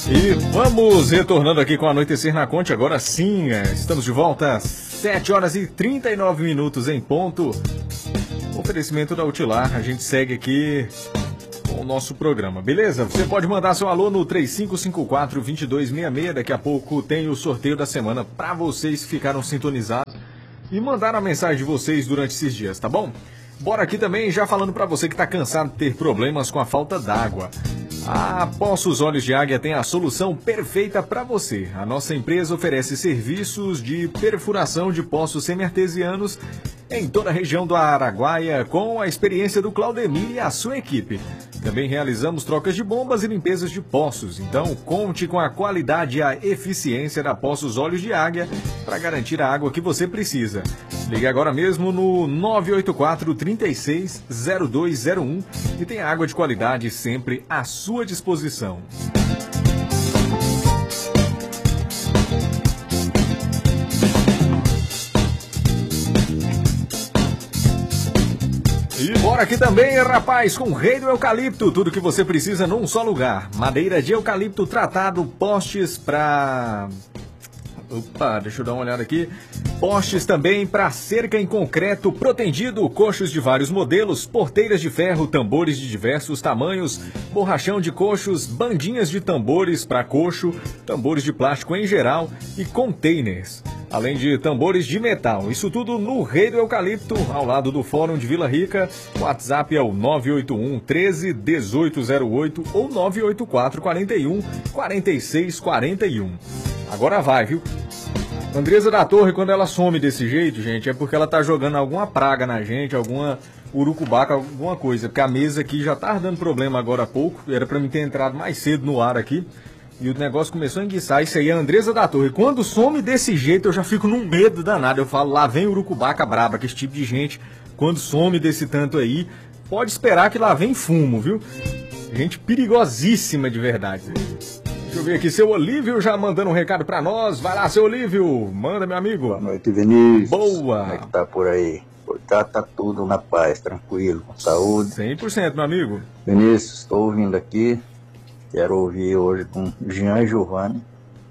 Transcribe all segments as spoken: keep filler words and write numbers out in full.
E vamos retornando aqui com Anoitecer na Conte, agora sim, estamos de volta, sete horas e trinta e nove minutos em ponto. Oferecimento da Utilar, a gente segue aqui com o nosso programa, beleza? Você pode mandar seu alô no três cinco cinco quatro, dois dois seis seis, daqui a pouco tem o sorteio da semana para vocês que ficaram sintonizados e mandaram a mensagem de vocês durante esses dias, tá bom? Bora aqui também já falando para você que está cansado de ter problemas com a falta d'água. A Poços Olhos de Águia tem a solução perfeita para você. A nossa empresa oferece serviços de perfuração de poços semi-artesianos em toda a região do Araguaia, com a experiência do Claudemir e a sua equipe. Também realizamos trocas de bombas e limpezas de poços. Então, conte com a qualidade e a eficiência da Poços Olhos de Águia para garantir a água que você precisa. Ligue agora mesmo no nove oito quatro, três seis, zero dois zero um e tem água de qualidade sempre à sua disposição. E bora aqui também, rapaz, com o Rei do Eucalipto, tudo que você precisa num só lugar. Madeira de eucalipto tratado, postes para... Opa, deixa eu dar uma olhada aqui. Postes também para cerca em concreto protegido, coxos de vários modelos, porteiras de ferro, tambores de diversos tamanhos, borrachão de coxos, bandinhas de tambores para coxo, tambores de plástico em geral e containers. Além de tambores de metal. Isso tudo no Rei do Eucalipto, ao lado do Fórum de Vila Rica. O WhatsApp é o nove oito um, treze, dezoito zero oito ou nove oito quatro, quarenta e um, quarenta e seis quarenta e um. Agora vai, viu? Andresa da Torre, quando ela some desse jeito, gente, é porque ela tá jogando alguma praga na gente, alguma urucubaca, alguma coisa. Porque a mesa aqui já tá dando problema agora há pouco. Era pra mim ter entrado mais cedo no ar aqui. E o negócio começou a enguiçar. Isso aí é a Andresa da Torre. Quando some desse jeito, eu já fico num medo danado. Eu falo, lá vem urucubaca braba, que esse tipo de gente, quando some desse tanto aí, pode esperar que lá vem fumo, viu? Gente perigosíssima de verdade. Deixa eu ver aqui, seu Olívio já mandando um recado pra nós. Vai lá, seu Olívio. Manda, meu amigo. Boa noite, Vinícius. Boa. Como é que tá por aí? Por cá tá tudo na paz, tranquilo, com saúde. cem por cento, meu amigo. Vinícius, estou ouvindo aqui. Quero ouvir hoje com Jean e Giovanni,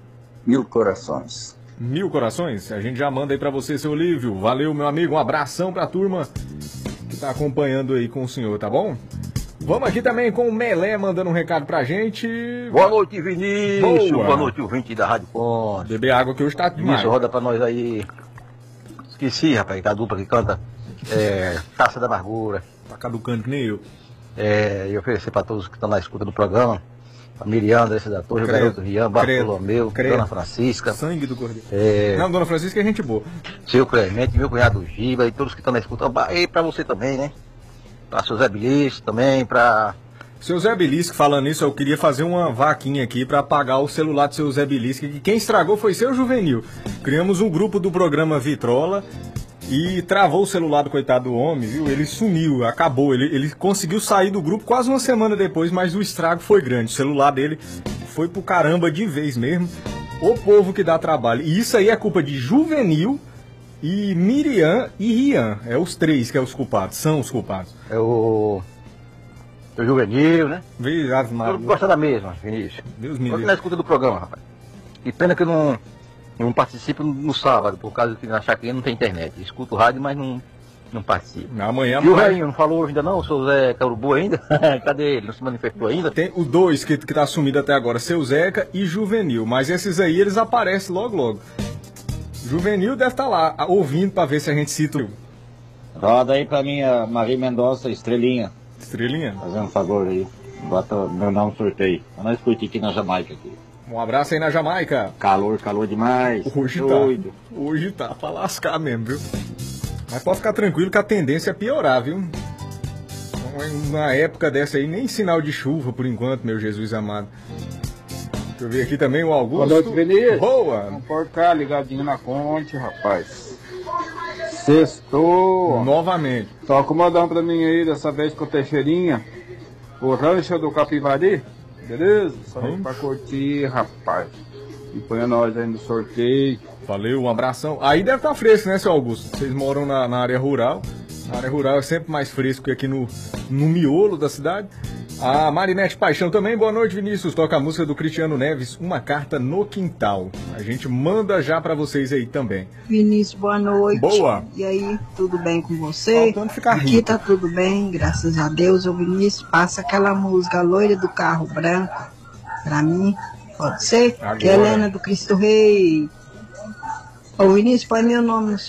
Mil Corações. Mil Corações? A gente já manda aí pra você, seu Olívio. Valeu, meu amigo. Um abração pra turma que tá acompanhando aí com o senhor, tá bom? Vamos aqui também com o Melé mandando um recado pra gente. Boa noite, Vinícius. Boa, Boa noite, ouvinte da Rádio Ponte. Beber água que hoje tá demais. Vinícius, roda pra nós aí. Esqueci, rapaz, que a dupla que canta é, Taça da Amargura. Tá caducando que nem eu. É, e oferecer pra todos que estão na escuta do programa. A Miriam, Andressa da Torre, o garoto Rian, Bartolomeu, credo. Dona Francisca. Sangue do cordeiro. É, Não, Dona Francisca é gente boa. Seu Clemente, meu cunhado Giba e todos que estão na escuta. E pra você também, né? Pra seu Zé Bilis também, pra... Seu Zé Belisque, falando isso, eu queria fazer uma vaquinha aqui pra pagar o celular do seu Zé Belisque, que quem estragou foi seu Juvenil. Criamos um grupo do programa Vitrola e travou o celular do coitado do homem, viu? Ele sumiu, acabou. Ele, ele conseguiu sair do grupo quase uma semana depois, mas o estrago foi grande. O celular dele foi pro caramba de vez mesmo. O povo que dá trabalho. E isso aí é culpa de Juvenil e Miriam e Rian. É os três que é os culpados, são os culpados. É o... o Juvenil, né? Veio as Eu gosto da mesma, Vinícius. Deus me Gosto livre. na escuta do programa, rapaz. E pena que eu não, não participo no sábado, por causa que na Chacrinha não tem internet. Escuto o rádio, mas não, não participo. Amanhã E o mais- Reinho não falou ainda não? O seu Zé Carubu ainda? Cadê ele? Não se manifestou ainda? Tem os dois que, que tá sumido até agora, seu Zeca e Juvenil. Mas esses aí, eles aparecem logo, logo. Juvenil deve estar lá, ouvindo pra ver se a gente cita o... Roda aí pra mim a Maria Mendonça, Estrelinha. Estrelinha. Fazendo um favor aí. Bota, mandar um sorteio. Pra nós curtir aqui na Jamaica. Aqui. Um abraço aí na Jamaica. Calor, calor demais. Hoje Doido. tá. Hoje tá pra lascar mesmo, viu? Mas pode ficar tranquilo que a tendência é piorar, viu? Na época dessa aí, nem sinal de chuva por enquanto, meu Jesus amado. Deixa eu ver aqui também o Augusto. Boa noite, Vinícius. Boa. Vamos por cá, ligadinho na Conte, rapaz. Sextou. Novamente. Toca uma dama pra mim aí, dessa vez com o Teixeirinha. O Rancho do Capivari. Beleza? Só Hum. pra curtir, rapaz. E põe nós aí no sorteio. Valeu, um abração. Aí deve estar fresco, né, seu Augusto? Vocês moram na, na área rural. A área rural é sempre mais fresco que aqui no, no miolo da cidade. A Marinete Paixão também, boa noite, Vinícius. Toca a música do Cristiano Neves, Uma Carta no Quintal. A gente manda já pra vocês aí também. Vinícius, boa noite. Boa. E aí, tudo bem com você? Faltando ficar Aqui rico. tá tudo bem, graças a Deus. O Vinícius passa aquela música Loira do Carro Branco pra mim. Pode ser? Agora. Que é Helena do Cristo Rei. Ô Vinícius, põe meu nome no